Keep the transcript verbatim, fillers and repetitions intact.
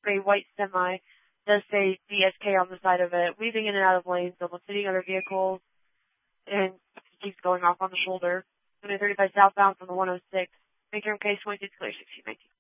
gray white semi. Does say D S K on the side of it, weaving in and out of lanes, almost hitting other vehicles, and keeps going off on the shoulder. twenty thirty-five southbound from the one oh six. Make your own case, twenty-six clear, sixteen nineteen.